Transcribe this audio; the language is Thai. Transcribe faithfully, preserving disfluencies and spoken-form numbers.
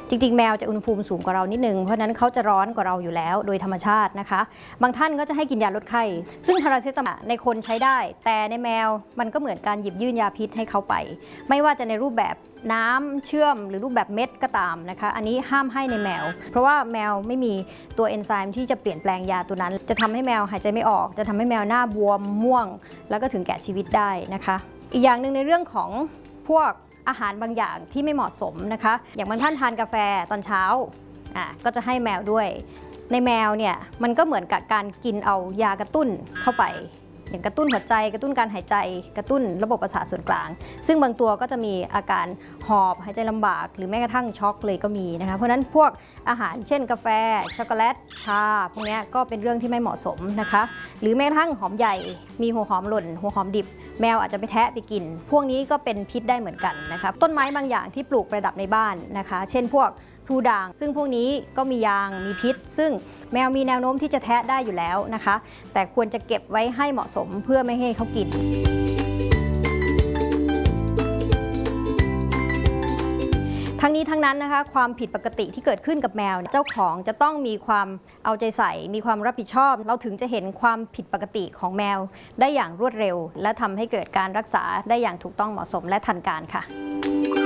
จริงๆแมวจะอุณหภูมิสูงกว่าเรานิดนึงเพราะนั้นเขาจะร้อนกว่าเราอยู่แล้วโดยธรรมชาตินะคะบางท่านก็จะให้กินยาลดไข้ซึ่งพาราเซตามอลในคนใช้ได้แต่ในแมวมันก็เหมือนการหยิบยื่นยาพิษให้เขาไปไม่ว่าจะในรูปแบบน้ำเชื่อมหรือรูปแบบเม็ดก็ตามนะคะอันนี้ห้ามให้ในแมวเพราะว่าแมวไม่มีตัวเอนไซม์ที่จะเปลี่ยนแปลงยาตัวนั้นจะทำให้แมวหายใจไม่ออกจะทำให้แมวหน้าบวมม่วงแล้วก็ถึงแก่ชีวิตได้นะคะอีกอย่างหนึ่งในเรื่องของพวกอาหารบางอย่างที่ไม่เหมาะสมนะคะอย่างบางท่านทานกาแฟตอนเช้าอ่ะก็จะให้แมวด้วยในแมวเนี่ยมันก็เหมือนกับการกินเอายากระตุ้นเข้าไปอย่างกระตุ้นหัวใจกระตุ้นการหายใจกระตุ้นระบบประสาทส่วนกลางซึ่งบางตัวก็จะมีอาการหอบหายใจลำบากหรือแม้กระทั่งช็อกเลยก็มีนะคะเพราะฉะนั้นพวกอาหารเช่นกาแฟช็อกโกแลตชาพวกนี้ก็เป็นเรื่องที่ไม่เหมาะสมนะคะหรือแม้กระทั่งหอมใหญ่มีหัวหอมหล่นหัวหอมดิบแมวอาจจะไปแทะไปกินพวกนี้ก็เป็นพิษได้เหมือนกันนะคะต้นไม้บางอย่างที่ปลูกประดับในบ้านนะคะเช่นพวกพลูด่างซึ่งพวกนี้ก็มียางมีพิษซึ่งแมวมีแนวโน้มที่จะแทะได้อยู่แล้วนะคะแต่ควรจะเก็บไว้ให้เหมาะสมเพื่อไม่ให้เขากินทั้งนี้ทั้งนั้นนะคะความผิดปกติที่เกิดขึ้นกับแมวเจ้าของจะต้องมีความเอาใจใส่มีความรับผิดชอบเราถึงจะเห็นความผิดปกติของแมวได้อย่างรวดเร็วและทำให้เกิดการรักษาได้อย่างถูกต้องเหมาะสมและทันการค่ะ